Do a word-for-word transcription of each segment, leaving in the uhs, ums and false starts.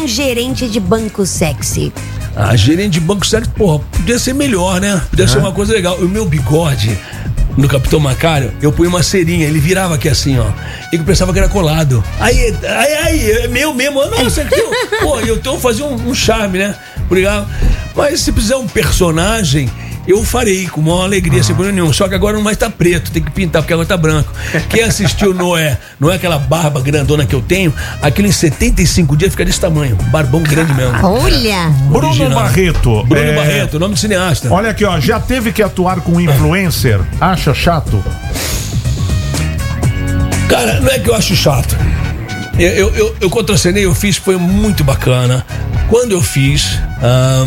Um gerente de banco sexy. Ah, gerente de banco sexy, porra, podia ser melhor, né? Podia ser uma coisa legal. O meu bigode no Capitão Macário, eu punha uma cerinha, ele virava aqui assim, ó. E eu pensava que era colado. Aí, aí, aí, é meu mesmo. Nossa, que eu, pô, eu então fazia um, um charme, né? Obrigado. Mas se precisar um personagem, eu farei com maior alegria, sem problema nenhum. Só que agora não vai estar preto, tem que pintar, porque agora tá branco. Quem assistiu Noé, não é aquela barba grandona que eu tenho, aquilo em setenta e cinco dias fica desse tamanho. Barbão grande mesmo. Olha! Bruno Original. Barreto. Bruno é... Barreto, nome do cineasta. Olha aqui, ó, já teve que atuar com influencer? Acha chato? Cara, não é que eu acho chato. Eu, eu, eu, eu contracenei, eu fiz, foi muito bacana. Quando eu fiz ah,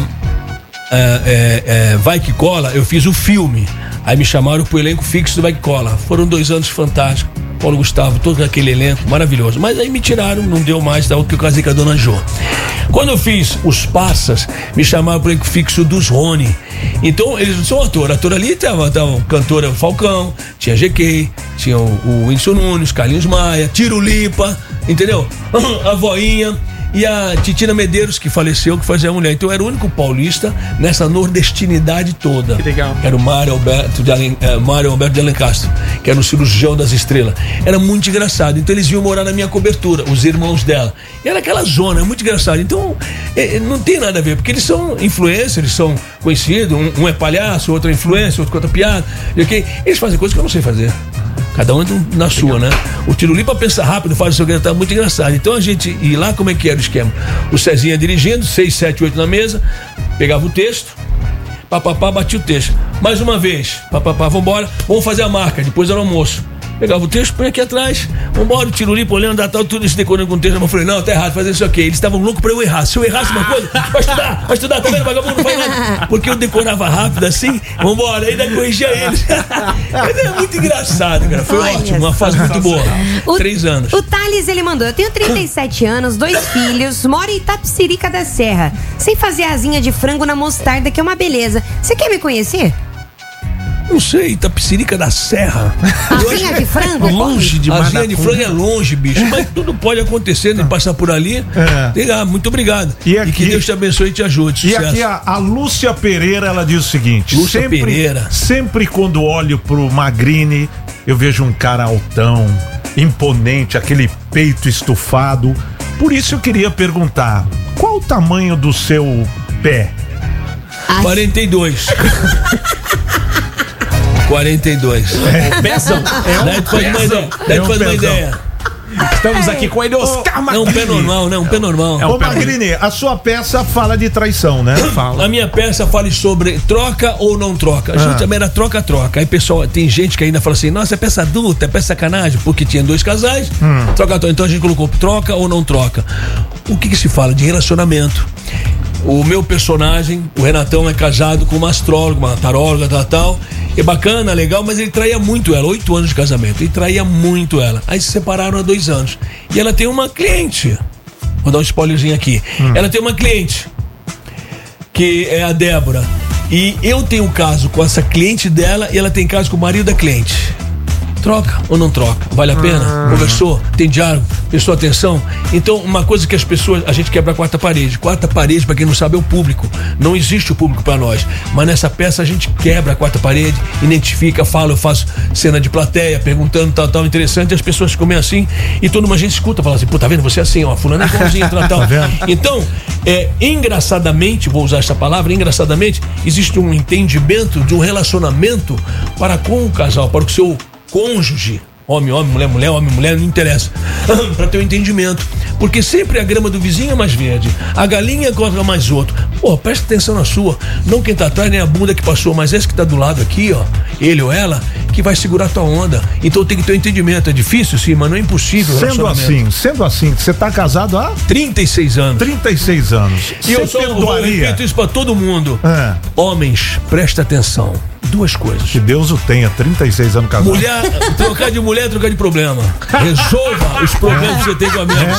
é, é, é, Vai Que Cola, eu fiz o filme. Aí me chamaram pro elenco fixo do Vai Que Cola. Foram dois anos fantásticos. Paulo Gustavo, todo aquele elenco maravilhoso. Mas aí me tiraram, não deu mais, tá, que eu casei com a Dona Jo. Quando eu fiz Os Passas, me chamaram pro elenco fixo dos Rony. Então, eles não são ator. Ator ali tava, tava cantora Falcão, tinha G K, tinha o, o Whindersson Nunes, Carlinhos Maia, Tiro Lipa, entendeu? A voinha. E a Titina Medeiros, que faleceu, que fazia a mulher. Então eu era o único paulista nessa nordestinidade toda. Que legal. Era o Mário Alberto de, Alen, eh, Mário Alberto de Alencastro, que era o cirurgião das estrelas. Era muito engraçado. Então eles iam morar na minha cobertura, os irmãos dela. E era aquela zona, é muito engraçado. Então eh, não tem nada a ver, porque eles são influencers, eles são conhecidos. Um, um é palhaço, outro é influencer, outro conta piada. Okay? Eles fazem coisas que eu não sei fazer. Cada um na sua, né? O Tiro Lipa pensa rápido, faz o seu que tá muito engraçado. Então a gente ia lá, como é que era o esquema? O Cezinha dirigindo, seis, sete, oito na mesa, pegava o texto, papapá, batia o texto. Mais uma vez, papapá, vambora, vamos fazer a marca, depois era o almoço. Pegava o texto, põe aqui atrás, vambora, o Tiro Lipa olhando, tal, tudo isso decorando com o texto. Eu falei, não, tá errado, fazer isso aqui. Eles estavam loucos pra eu errar. Se eu errasse uma coisa, vai estudar, vai estudar, tá vendo, vagabundo, não faz nada. Porque eu decorava rápido assim, vambora, ainda corrigia eles. Mas é muito engraçado, cara. Foi Olha ótimo, uma só. fase muito boa. O, Três anos. O Thales, ele mandou: eu tenho trinta e sete anos, dois filhos, moro em Itapecerica da Serra. Sei fazer asinha de frango na mostarda, que é uma beleza. Você quer me conhecer? Não sei, Itapecerica da Serra. Asinha de frango? Longe de A asinha de Manacum. frango é longe, bicho. Mas tudo pode acontecer, de passar por ali. É. Legal, muito obrigado. E aqui- que Deus te abençoe e te ajude. E Sucesso. aqui a, a Lúcia Pereira, ela diz o seguinte: Lúcia sempre, Pereira. sempre quando olho pro Magrini, eu vejo um cara altão, imponente, aquele peito estufado. Por isso eu queria perguntar: qual o tamanho do seu pé? quarenta e dois. quarenta e dois. É um pezão. É um Daí tu faz uma pezão. ideia. Daí É tu um faz uma pezão. ideia. Estamos aqui com ele, Oscar É um pé normal, né? Um pé normal. É um Ô pé- Magrini, a sua peça fala de traição, né? Fala. A minha peça fala sobre troca ou não troca. A gente Ah. também era troca-troca. Aí, pessoal, tem gente que ainda fala assim: nossa, é peça adulta, é peça sacanagem, porque tinha dois casais, Hum. troca-troca. Então a gente colocou troca ou não troca. O que que se fala? De relacionamento. O meu personagem, o Renatão, é casado com uma astróloga, uma taróloga, tal, tal. É bacana, legal, mas ele traía muito ela. Oito anos de casamento. Ele traía muito ela. Aí se separaram há dois anos. E ela tem uma cliente. Vou dar um spoilerzinho aqui. Ela tem uma cliente, que é a Débora. E eu tenho um caso com essa cliente dela e ela tem caso com o marido da cliente. Troca ou não troca? Vale a pena? Conversou? Tem diálogo? Prestou atenção? Então, uma coisa que as pessoas... A gente quebra a quarta parede. Quarta parede, pra quem não sabe, é o público. Não existe o público pra nós. Mas nessa peça a gente quebra a quarta parede, identifica, fala, eu faço cena de plateia, perguntando tal, tal, interessante, e as pessoas ficam meio assim, e toda uma gente escuta, fala assim, pô, tá vendo? Você é assim, ó, fulano é igualzinho, tal, tal. Então, é, engraçadamente, vou usar essa palavra, engraçadamente, existe um entendimento de um relacionamento para com o casal, para o seu cônjuge, homem, homem, mulher, mulher, homem, mulher, não interessa, para ter um entendimento, porque sempre a grama do vizinho é mais verde, a galinha corta mais outro. Pô, presta atenção na sua, não quem tá atrás nem a bunda que passou, mas esse que tá do lado aqui, ó, ele ou ela, que vai segurar a tua onda. Então tem que ter um entendimento. É difícil, sim, mas não é impossível. Sendo assim, sendo assim, você tá casado há trinta e seis anos. trinta e seis anos. E eu Você só eu perdoaria? repito isso pra todo mundo. É. Homens, presta atenção. Duas coisas. Que Deus o tenha, trinta e seis anos casado. Mulher, trocar de mulher, trocar de problema. Resolva os problemas que você tem com a minha.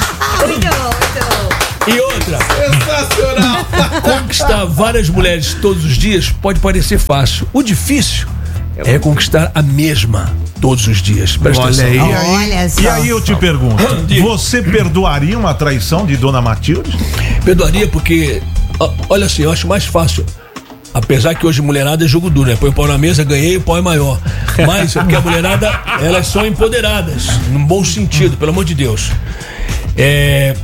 E outra, Sensacional. conquistar várias mulheres todos os dias pode parecer fácil. O difícil é conquistar a mesma. todos os dias. Presta Olha atenção. aí. E aí, Olha só. e aí eu te pergunto, você perdoaria uma traição de Dona Matilde? Perdoaria porque, ó, olha assim, eu acho mais fácil. Apesar que hoje mulherada é jogo duro, né? Põe o pau na mesa, ganhei, o pau é maior. Mas porque a mulherada, elas são empoderadas, num bom sentido, pelo amor de Deus. É,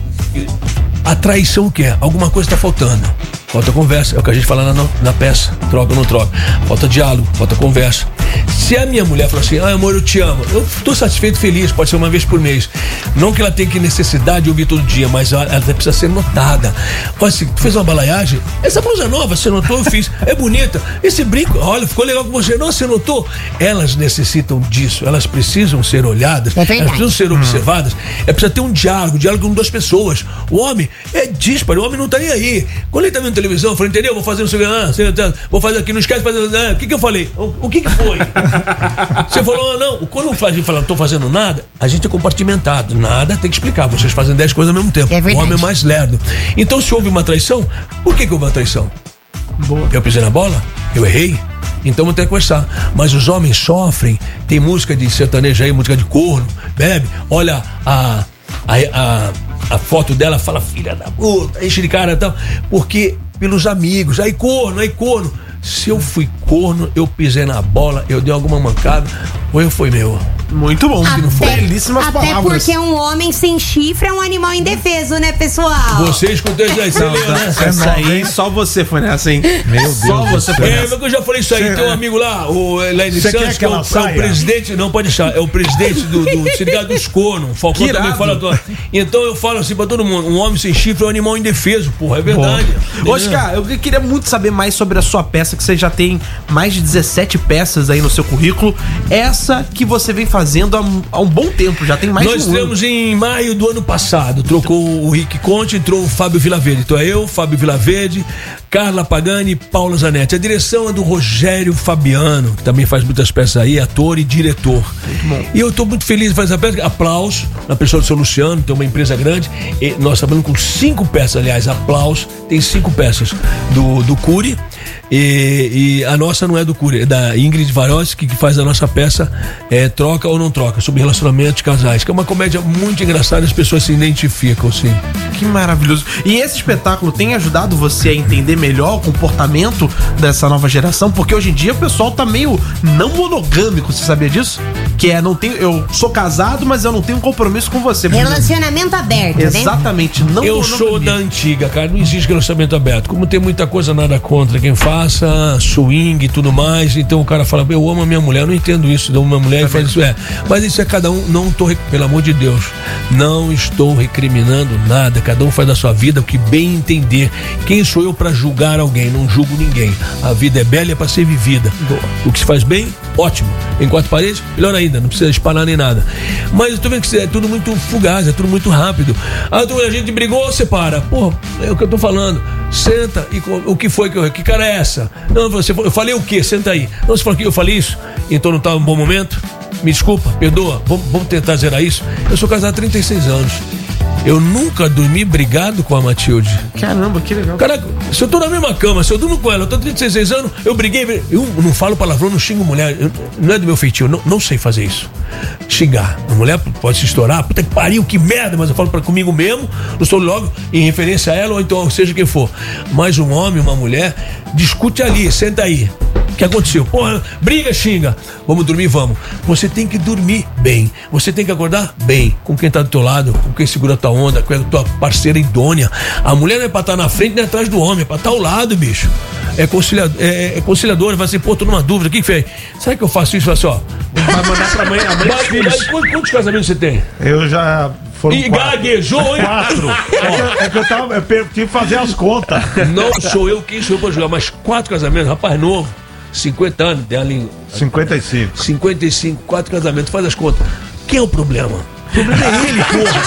a traição o que é? Alguma coisa está faltando. Falta conversa, é o que a gente fala na, na peça. Troca ou não troca. Falta diálogo, falta conversa. Se a minha mulher falar assim, ah, amor, eu te amo, eu tô satisfeito, feliz, pode ser uma vez por mês. Não que ela tenha que necessidade de ouvir todo dia, mas ela, ela precisa ser notada. Olha, assim, tu fez uma balaiagem? Essa blusa nova, você notou? Eu fiz. É bonita. Esse brinco, olha, ficou legal com você. Não, você notou? Elas necessitam disso. Elas precisam ser olhadas. É verdade. Elas precisam ser observadas. É preciso ter um diálogo, diálogo com duas pessoas. O homem é dísparo, o homem não tá nem aí. Quando ele tá vendo televisão, eu falei, entendeu? Vou fazer não sei o que, ah, sei lá, vou fazer aqui, não esquece de fazer. Ah, o que que eu falei? O, o que que foi? Você falou, ah, não. Quando a gente fala, não tô fazendo nada, a gente é compartimentado. Nada tem que explicar. Vocês fazem dez coisas ao mesmo tempo. É verdade. O homem é mais lerdo. Então, se houve uma traição, por que que houve uma traição? Boa. Eu pisei na bola? Eu errei? Então vou ter que conversar. Mas os homens sofrem. Tem música de sertanejo aí, música de corno. Bebe, olha a, a, a, a foto dela, fala, filha da puta, enche de cara e tal. Porque pelos amigos, aí corno, aí corno. Se eu fui corno, eu pisei na bola, eu dei alguma mancada, ou eu fui meu. Muito bom. Até, Belíssimas até palavras. porque um homem sem chifre é um animal indefeso, né, pessoal? Você escutou isso aí, você Não, leu, tá, né? essa aí só você foi nessa, hein? Meu Deus Só do você céu. foi É, nessa. mas eu já falei isso aí. Cê- Tem um amigo lá, o Elaine Cê quer Santos, que é o, que ela é o saia? presidente, não pode deixar, é o presidente do, do Sindicato dos Cornos. O Falcão Que também irado. fala. Do... Então eu falo assim pra todo mundo: um homem sem chifre é um animal indefeso, porra, é verdade. Entendeu? Oscar, eu queria muito saber mais sobre a sua peça, que você já tem mais de dezessete peças aí no seu currículo. Essa que você vem fazendo há, há um bom tempo, já tem mais Nós de um ano. estamos em maio do ano passado. Trocou o Rick Conte, entrou o Fábio Vilaverde. Então é eu, Fábio Vilaverde, Carla Pagani e Paula Zanetti. A direção é do Rogério Fabiano, que também faz muitas peças aí, ator e diretor. E eu estou muito feliz de fazer essa peça. Aplausos na pessoa do seu Luciano, tem uma empresa grande. E nós trabalhamos com cinco peças, aliás, aplausos. Tem cinco peças do, do Cury. E, e a nossa não é do Cury, é da Ingrid Varoski, que faz a nossa peça é, Troca ou Não Troca, sobre relacionamento de casais, que é uma comédia muito engraçada, as pessoas se identificam, assim. Que maravilhoso. E esse espetáculo tem ajudado você a entender melhor o comportamento dessa nova geração? Porque hoje em dia o pessoal tá meio não monogâmico, você sabia disso? Que é, não tenho, eu sou casado, mas eu não tenho compromisso com você. Relacionamento aberto, né? Exatamente, não Eu monogamia. sou da antiga, cara, não existe relacionamento aberto. Como tem muita coisa nada contra quem faça, swing e tudo mais, então o cara fala, eu amo a minha mulher, eu não entendo isso, eu amo a minha mulher e faz isso, é. Mas isso é cada um, não tô, pelo amor de Deus, não estou recriminando nada, cada um faz da sua vida o que bem entender. Quem sou eu pra julgar alguém? Não julgo ninguém. A vida é bela e é pra ser vivida. Boa. O que se faz bem, ótimo. Em quatro paredes, melhor ainda, não precisa espanar nem nada. Mas eu tô vendo que é tudo muito fugaz, é tudo muito rápido. Ah, a gente brigou, separa. Pô, é o que eu tô falando. Senta e o que foi que eu. Que cara é essa? Não, você, eu falei o quê? Senta aí. Não, você falou que eu falei isso, então não tá um bom momento. Me desculpa, perdoa, vamos, vamos tentar zerar isso. Eu sou casado há trinta e seis anos. Eu nunca dormi brigado com a Matilde. Caramba, que legal. Caraca, se eu tô na mesma cama, se eu durmo com ela, eu tô trinta e seis anos, eu briguei, eu não falo palavrão, não xingo mulher, eu, não é do meu feitio, eu não, não sei fazer isso. Xingar. A mulher pode se estourar, puta que pariu, que merda, mas eu falo pra comigo mesmo, não estou logo em referência a ela, ou então seja quem for. Mas um homem, uma mulher, discute ali, senta aí. O que aconteceu? Porra, briga, xinga. Vamos dormir, vamos. Você tem que dormir bem. Você tem que acordar bem. Com quem tá do teu lado, com quem segura a tua onda, com a tua parceira idônea. A mulher não é pra estar na frente nem atrás do homem, é pra estar ao lado, bicho. É conciliador, é, é conciliador, vai assim, pô, tô numa dúvida, o que que fez? Será que eu faço isso? Fala assim, ó. Vai mandar pra mãe, a mãe dos filhos. Quantos, quantos casamentos você tem? Eu já foram E quatro. gaguejou, hein? Quatro. É que, é que eu tava, eu tive que fazer as contas. Não sou eu quem sou eu pra jogar, mas quatro casamentos, rapaz novo, cinquenta anos, tem ali cinquenta e cinco. cinquenta e cinco, quatro casamentos, faz as contas. Quem é o problema? O problema é ele,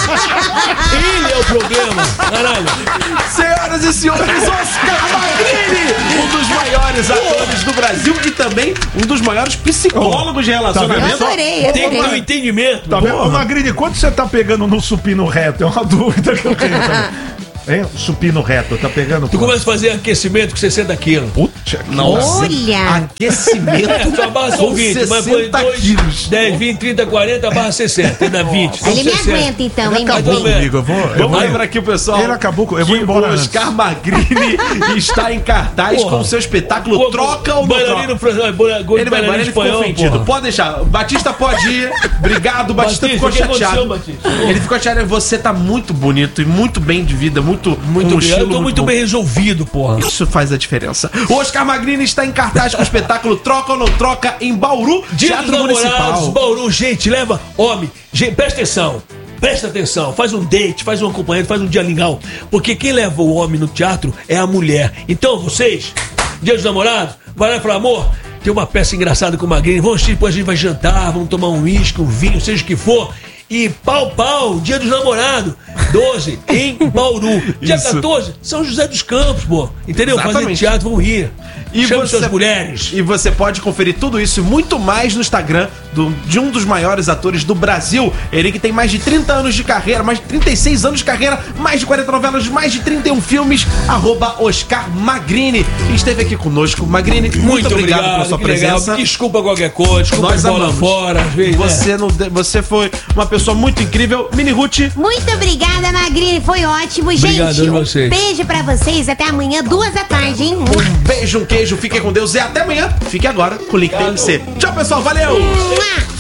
porra. Ele é o problema, caralho. Senhoras e senhores, Oscar Magrini, um dos maiores atores do Brasil e também um dos maiores psicólogos de Eu relacionamento. adorei, eu Tem que ter um adorei. entendimento. Tá vendo? Ô, Magrini, quanto você tá pegando no supino reto? É uma dúvida que eu tenho também. Hein? Supino reto, tá pegando? Tu começa a fazer aquecimento com sessenta quilos. Puxa, Olha! Aquecimento É, tua barra são com vinte, mas põe sessenta dois, quilos. dez, vinte, trinta, quarenta, barra sessenta. Dá vinte. São Ele me sessenta. aguenta então, hein, Ele acabou meu bem? comigo, eu vou. Eu Vamos vou lembrar aqui o pessoal. Ele acabou com. Eu vou que embora o antes. Oscar Magrini está em cartaz Porra. com o seu espetáculo Pô, Troca ou Não bailarino Troca. fran- bola- gol de Ele vai embora, bailarino ele ficou espanhol, ofendido. porra. Pode deixar. Batista pode ir. Obrigado, Batista, Batista, ficou o que aconteceu, chateado. Batista? Ele ficou chateado. Você tá muito bonito e muito bem de vida, muito, Muito com um obrigado. Eu estilo tô muito bom. bem resolvido, porra. Isso faz a diferença. O Oscar Magrini está em cartaz com o espetáculo Troca ou Não Troca em Bauru, Dia dos Teatro Namorados, Municipal. Bauru, gente, leva homem. Gente, presta atenção. Presta atenção, faz um date, faz um acompanhante, faz um dia legal. Porque quem leva o homem no teatro é a mulher. Então, vocês, Dia dos Namorados, vai lá e fala, amor, tem uma peça engraçada com o Magrini, vamos assistir, depois a gente vai jantar, vamos tomar um uísque, um vinho, seja o que for. E pau, pau, Dia dos Namorados, doze, em Bauru. Dia Isso. quatorze, São José dos Campos, pô. Entendeu? Fazer Exatamente. teatro, vamos rir. E Chama você, suas mulheres. e você pode conferir tudo isso e muito mais no Instagram do- de um dos maiores atores do Brasil. Ele que tem mais de trinta anos de carreira, mais de trinta e seis anos de carreira, mais de quarenta novelas, mais de trinta e um filmes, arroba Oscar Magrini. E esteve aqui conosco. Magrini, muito, Muito obrigado, obrigado, pela sua que legal. presença. Desculpa qualquer coisa, desculpa Nós as bola amamos. fora, às vezes. né? Você, não de- você foi uma pessoa muito incrível. Mini Ruth, Muito obrigada, Magrini. Foi ótimo. Obrigado Gente, a um vocês. beijo pra vocês. Até amanhã, duas da tarde, hein? um beijo, um queijo, fiquem com Deus e até amanhã. Fique agora com o Link T M C. Tchau, pessoal, valeu! Mua!